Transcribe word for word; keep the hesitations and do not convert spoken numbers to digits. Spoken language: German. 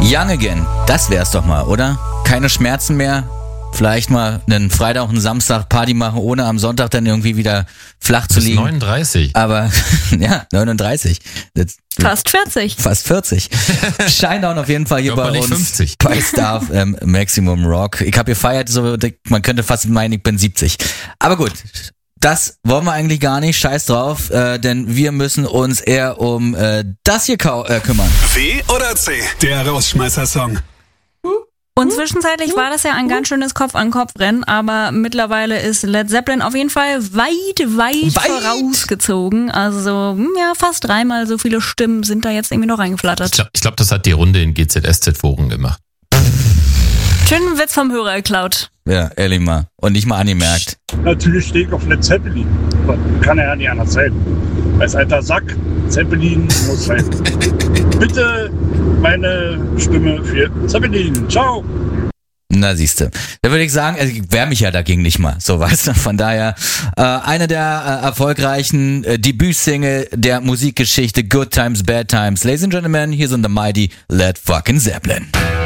Young Again, das wär's doch mal, oder? Keine Schmerzen mehr. Vielleicht mal einen Freitag und einen Samstag Party machen, ohne am Sonntag dann irgendwie wieder flach zu liegen. neununddreißig. Aber, ja, neununddreißig. Das, Fast vierzig. Fast vierzig. Shinedown auf jeden Fall hier bei uns. fünfzig. Bei Star ähm, Maximum Rock. Ich habe gefeiert, so, man könnte fast meinen, ich bin siebzig. Aber gut. Das wollen wir eigentlich gar nicht, scheiß drauf, äh, denn wir müssen uns eher um äh, das hier kau- äh, kümmern. W oder C, der Rausschmeißer-Song. Und zwischenzeitlich war das ja ein ganz schönes Kopf-an-Kopf-Rennen, aber mittlerweile ist Led Zeppelin auf jeden Fall weit, weit, Weit. vorausgezogen. Also hm, ja, fast dreimal so viele Stimmen sind da jetzt irgendwie noch Ich reingeflattert. glaube, glaub, das hat die Runde in G Z S Z-Foren gemacht. Schönen Witz vom Hörer geklaut. Ja, ehrlich mal. Und nicht mal angemerkt. Natürlich stehe ich auf Led Zeppelin. Aber kann er ja nicht anders sein. Als alter Sack, Zeppelin muss sein. Bitte meine Stimme für Zeppelin. Ciao. Na siehste. Da würde ich sagen, also ich wehre mich ja dagegen nicht mal. So, weißt du, von daher äh, eine der äh, erfolgreichen äh, Debütsingle der Musikgeschichte, Good Times, Bad Times. Ladies and Gentlemen, hier sind the mighty Led fucking Zeppelin.